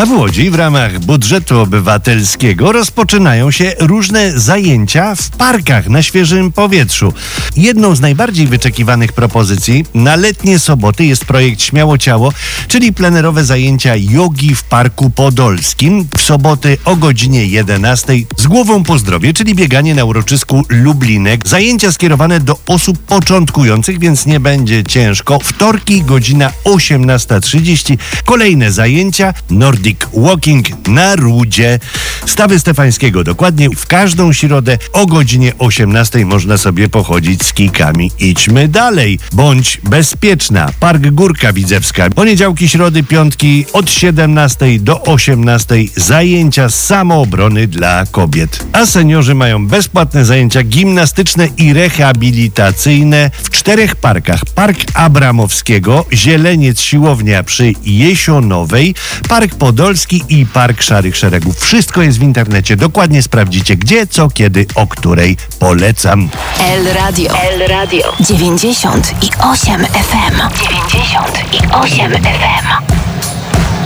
A w Łodzi w ramach budżetu obywatelskiego rozpoczynają się różne zajęcia w parkach na świeżym powietrzu. Jedną z najbardziej wyczekiwanych propozycji na letnie soboty jest projekt Śmiało Ciało, czyli plenerowe zajęcia jogi w Parku Podolskim w soboty o godzinie 11 z głową po zdrowie, czyli bieganie na uroczysku Lublinek. Zajęcia skierowane do osób początkujących, więc nie będzie ciężko. Wtorki, godzina 18:30. Kolejne zajęcia Nordic Walking na Rudzie. Stawy Stefańskiego dokładnie. W każdą środę o godzinie 18 można sobie pochodzić z kijkami. Idźmy dalej. Bądź bezpieczna. Park Górka Widzewska. Poniedziałki, środy, piątki od 17 do 18 zajęcia z samoobrony dla kobiet. A seniorzy mają bezpłatne zajęcia gimnastyczne i rehabilitacyjne w 4 parkach. Park Abramowskiego, Zieleniec Siłownia przy Jesionowej, Park Podolski i Park Szarych Szeregów. Wszystko jest w internecie. Dokładnie sprawdzicie gdzie, co, kiedy, o której. Polecam. El Radio 98 FM. 98 FM.